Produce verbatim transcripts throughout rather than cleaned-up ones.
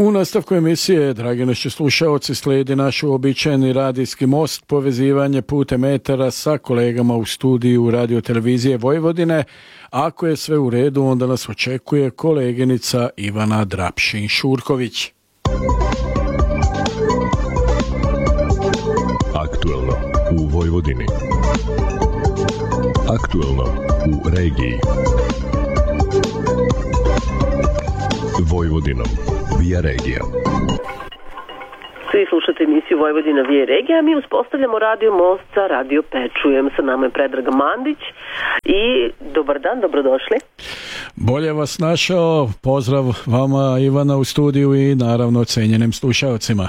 U nastavku emisije, dragi naši slušaoci, slijedi naš uobičajeni radijski most, povezivanje putem etera sa kolegama u studiju Radio Televizije Vojvodine. Ako je sve u redu, onda nas očekuje koleginica Ivana Drapšin-Šurković. Aktuelno u Vojvodini. Aktuelno u regiji. Vojvodinom via regija. Svi slušate emisiju Vojvodina via regija, a mi uspostavljamo radio most sa Radio Pečujem. Sa nama je Predraga Mandić i dobar dan, dobrodošli. Bolje vas našao, pozdrav vama Ivana u studiju i naravno cenjenim slušalcima.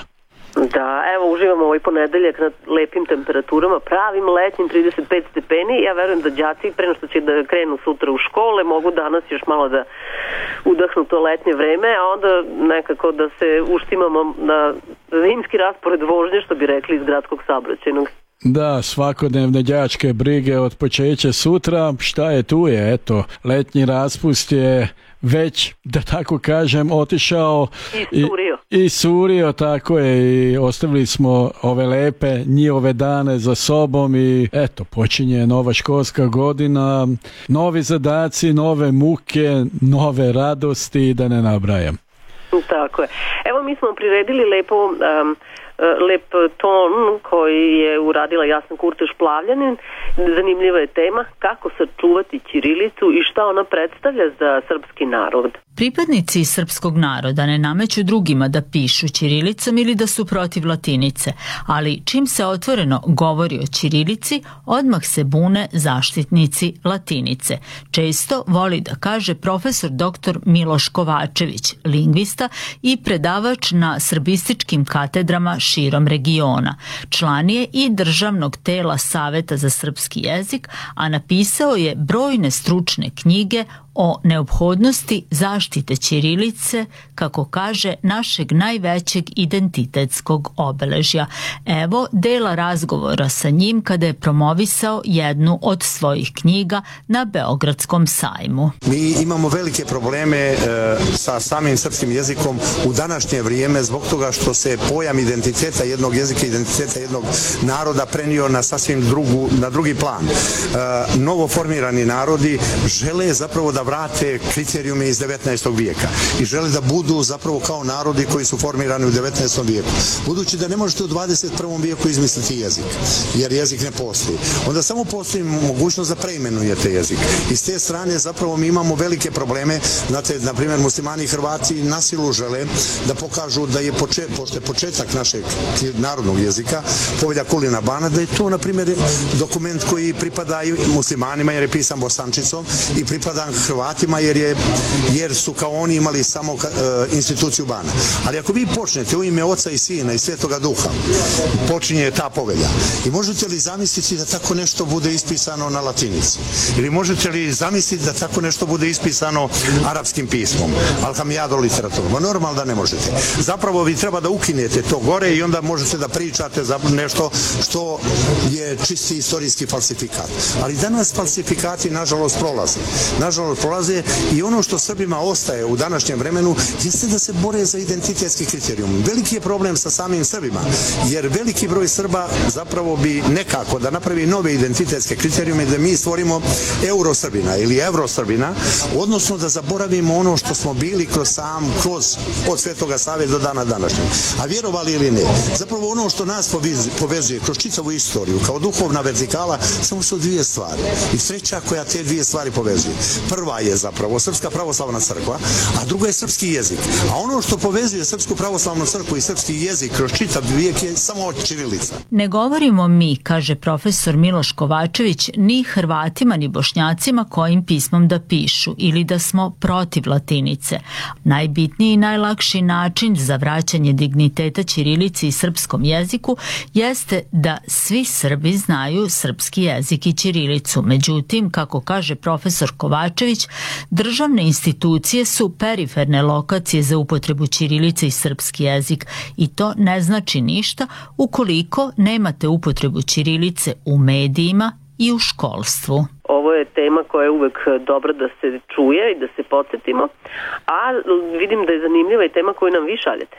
Da, evo uživamo ovaj ponedeljak na lepim temperaturama, pravim letnjim trideset pet stepeni. Ja verujem da đaci pre što će da krenu sutra u škole mogu danas još malo da udahnu to letnje vreme, a onda nekako da se uštimamo na zimski raspored vožnje, što bi rekli, iz gradskog saobraćajnog. Da, svakodnevne đačke brige od počeća sutra. Šta je tu je, eto, letnji raspust je već, da tako kažem, otišao i surio. I, i surio, tako je, i ostavili smo ove lepe njihove dane za sobom i eto, počinje nova školska godina, novi zadaci, nove muke, nove radosti, da ne nabrajam. Tako je. Evo mi smo priredili lepo um, lep ton koji je uradila Jasna Kurteš-Plavljanin. Zanimljiva je tema kako sačuvati ćirilicu i šta ona predstavlja za srpski narod. Pripadnici srpskog naroda ne nameću drugima da pišu ćirilicom ili da su protiv latinice, ali čim se otvoreno govori o ćirilici, odmah se bune zaštitnici latinice. Često voli da kaže profesor doktor Miloš Kovačević, lingvista i predavač na srbističkim katedrama širom regiona. Član je i državnog tela Saveta za srpski jezik, a napisao je brojne stručne knjige o neophodnosti zaštite ćirilice, kako kaže, našeg najvećeg identitetskog obeležja. Evo dela razgovora sa njim kada je promovisao jednu od svojih knjiga na Beogradskom sajmu. Mi imamo velike probleme e, sa samim srpskim jezikom u današnje vrijeme zbog toga što se pojam identiteta jednog jezika, identiteta jednog naroda prenio na sasvim drugu, na drugi plan. E, novo formirani narodi žele zapravo da vrate kriterijume iz devetnaestog vijeka i žele da budu zapravo kao narodi koji su formirani u devetnaestom vijeku. Budući da ne možete u dvadeset prvom vijeku izmisliti jezik, jer jezik ne postoji, onda samo postoji mogućnost da preimenujete jezik. I s te strane zapravo mi imamo velike probleme. Znate, na primjer, muslimani i Hrvati na silu žele da pokažu da je počet, pošto je početak našeg narodnog jezika, Povelja Kulina Bana, da je to, na primjer, dokument koji pripada i muslimanima jer je pisan bosančicom i pripada Hrvatima jer, je, jer su kao oni imali samo ka, e, instituciju Bana. Ali ako vi počnete u ime Oca i Sina i Svetoga Duha, počinje ta povelja. I možete li zamisliti da tako nešto bude ispisano na latinici? Ili možete li zamisliti da tako nešto bude ispisano arapskim pismom, alhamijado literaturom? Normalno da ne možete. Zapravo vi treba da ukinete to gore i onda možete da pričate za nešto što je čisti istorijski falsifikat. Ali danas falsifikati nažalost prolaze. Nažalost prolaze i ono što Srbima ostaje u današnjem vremenu jeste da se bore za identitetski kriterijum. Veliki je problem sa samim Srbima, jer veliki broj Srba zapravo bi nekako da napravi nove identitetske kriterijume, da mi stvorimo Eurosrbina ili Evrosrbina, odnosno da zaboravimo ono što smo bili kroz sam, kroz od Svetoga Save do dana današnjeg. A vjerovali ili ne, zapravo ono što nas povezuje kroz čitavu istoriju kao duhovna vertikala samo su dvije stvari. I treća koja te dvije stvari povezuje. Prva je zapravo Srpska pravoslavna crkva, a druga je srpski jezik. A ono što povezuje Srpsku pravoslavnu crkvu i srpski jezik kroz čitav vijek je samo ćirilica. Ne govorimo mi, kaže profesor Miloš Kovačević, ni Hrvatima ni Bošnjacima kojim pismom da pišu ili da smo protiv latinice. Najbitniji i najlakši način za vraćanje digniteta ćirilici i srpskom jeziku jeste da svi Srbi znaju srpski jezik i ćirilicu. Međutim, kako kaže profesor Kovačević, državne institucije su periferne lokacije za upotrebu ćirilice i srpski jezik i to ne znači ništa ukoliko nemate upotrebu ćirilice u medijima i u školstvu. Ovo je tema koja je uvek dobra da se čuje i da se podsjetimo, a vidim da je zanimljiva i tema koju nam vi šaljete.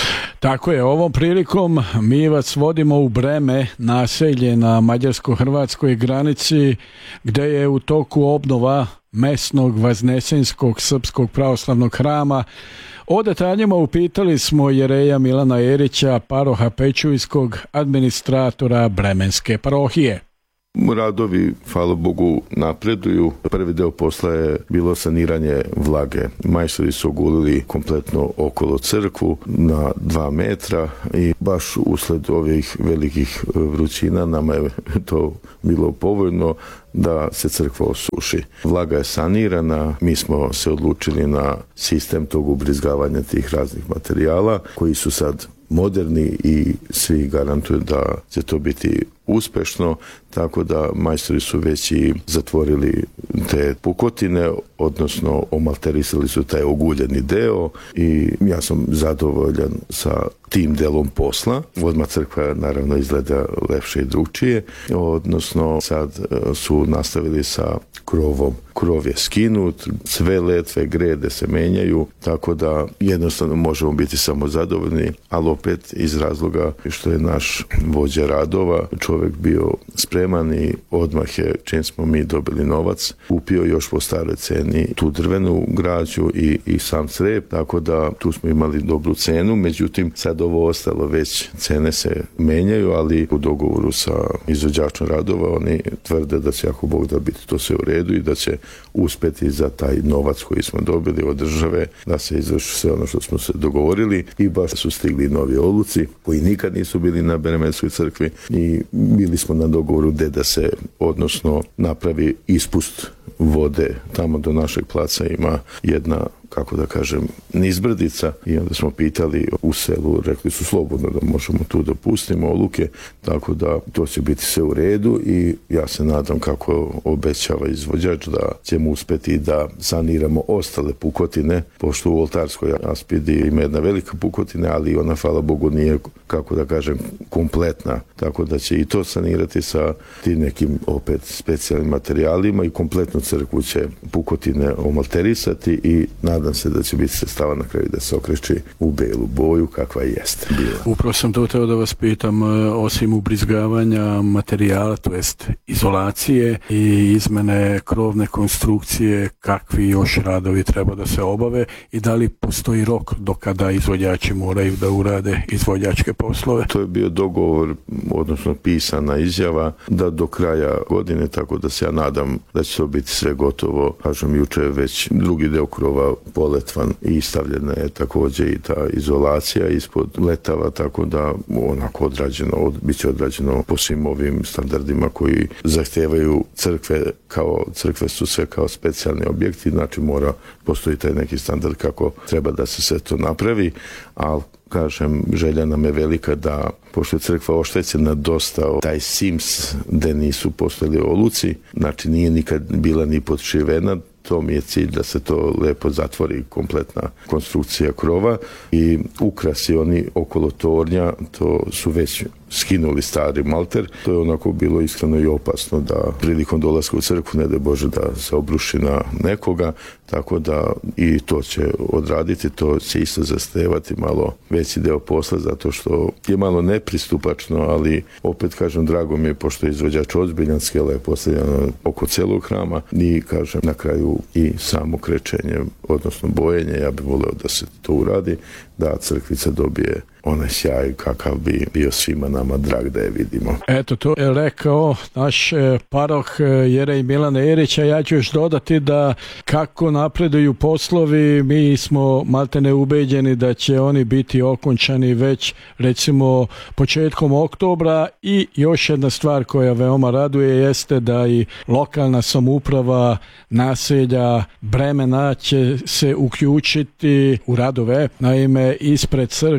Tako je, ovom prilikom mi vas vodimo u Breme, naselje na mađarsko-hrvatskoj granici, gde je u toku obnova mesnog Vaznesenskog srpskog pravoslavnog hrama. O detaljima upitali smo jereja Milana Erića, paroha Pećujskog, administratora Bremenske parohije. Radovi, hvala Bogu, napreduju. Prvi deo posla je bilo saniranje vlage. Majstori su ogulili kompletno okolo crkvu na dva metra i baš usled ovih velikih vrućina nama je to bilo povoljno da se crkva osuši. Vlaga je sanirana, mi smo se odlučili na sistem tog ubrizgavanja tih raznih materijala koji su sad moderni i svi garantuju da će to biti uspešno, tako da majstori su već i zatvorili te pukotine, odnosno omalterisali su taj oguljeni deo i ja sam zadovoljan sa tim delom posla. Odmah crkva naravno izgleda lepše i drugčije, odnosno sad su nastavili sa krovom. Krov je skinut, sve letve, grede se menjaju, tako da jednostavno možemo biti samo zadovoljni, ali opet iz razloga što je naš vođa radova čovjek bio spreman i odmah je, čim smo mi dobili novac, kupio još po staroj ceni tu drvenu građu i, i sam crep, tako da tu smo imali dobru cenu, međutim sad ovo ostalo već, cene se menjaju, ali u dogovoru sa izvođačom radova oni tvrde da će ako Bog da biti to sve u redu i da će uspeti za taj novac koji smo dobili od države da se izvrši sve ono što smo se dogovorili i baš su stigli novi oluci koji nikad nisu bili na Bremenskoj crkvi i bili smo na dogovoru gde da se odnosno napravi ispust vode tamo do našeg placa ima jedna, kako da kažem, nizbrdica i onda smo pitali u selu, rekli su slobodno da možemo tu da pustimo oluke, tako da to će biti sve u redu i ja se nadam kako obećava izvođač da ćemo uspeti da saniramo ostale pukotine, pošto u oltarskoj aspidi ima jedna velika pukotina, ali ona, hvala Bogu, nije, kako da kažem, kompletna, tako da će i to sanirati sa tim nekim opet specijalnim materijalima i kompletnu crkvu će pukotine omalterisati i nadam se da će biti sredstava na kraju da se okreći u belu boju kakva i jeste bila. Upravo sam to teo da vas pitam, osim ubrizgavanja materijala, to jest izolacije i izmene krovne konstrukcije, kakvi još radovi treba da se obave i da li postoji rok do kada izvođači moraju da urade izvođačke poslove? To je bio dogovor, odnosno pisana izjava da do kraja godine, tako da se ja nadam da će to biti sve gotovo. Kažem, juče je već drugi deo krova poletvan i stavljena je također i ta izolacija ispod letava, tako da onako odrađeno, od, bit će odrađeno po svim ovim standardima koji zahtijevaju crkve, kao crkve su sve kao specijalni objekti, znači mora postoji taj neki standard kako treba da se sve to napravi, ali kažem, želja nam je velika da, pošto je crkva oštećena dosta, taj Sims gde nisu postojali oluci, znači nije nikad bila ni podšivena, to mi je cilj da se to lepo zatvori kompletna konstrukcija krova i ukrasi oni okolo tornja, to su već skinuli stari malter, to je onako bilo iskreno i opasno da prilikom dolaska u crkvu ne daj Bože da se obruši na nekoga, tako da i to će odraditi, to će isto zastevati malo veći deo posla zato što je malo nepristupačno, ali opet kažem, drago mi je pošto je izvođač ozbiljan, skela je postavljena oko celog hrama i kažem na kraju i samo krečenje, odnosno bojenje, ja bih voleo da se to uradi, da crkvica dobije onaj sjaj kakav bi bio svima nama drag da je vidimo. Eto, to je rekao naš paroh Jerej Milan Erić, a ja ću još dodati da kako napreduju poslovi, mi smo maltene ubeđeni da će oni biti okončani već recimo početkom oktobra i još jedna stvar koja veoma raduje jeste da i lokalna samouprava naselja Bremena će se uključiti u radove, naime ispred crkve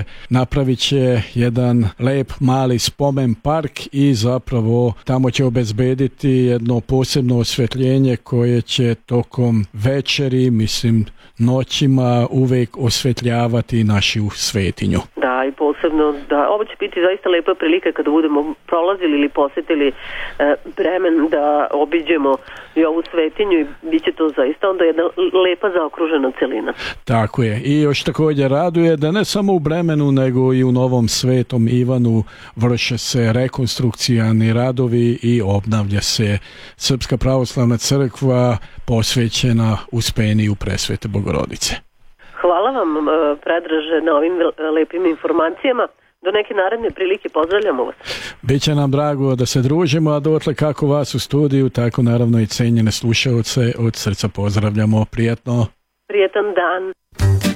napravit će jedan lep mali spomen park i zapravo tamo će obezbediti jedno posebno osvetljenje koje će tokom večeri, mislim noćima, uvek osvetljavati našu svetinju. Da, i posebno da ovo će biti zaista lepa prilika kada budemo prolazili ili posetili e, Bremen da obiđemo i ovu svetinju i bit će to zaista onda jedna lepa zaokružena celina. Tako je. I još također raduje da ne samo u Bremenu nego i u Novom Svetom Ivanu vrše se rekonstrukcijani radovi i obnavlja se Srpska pravoslavna crkva posvećena Uspeniju Presvete Bogorodice. Hvala vam, Predraže, na ovim lepim informacijama. Do neke naredne prilike pozdravljamo vas. Biće nam drago da se družimo, a dotle kako vas u studiju, tako naravno i cenjene slušaoce od srca pozdravljamo. Prijetno. Prijetan dan.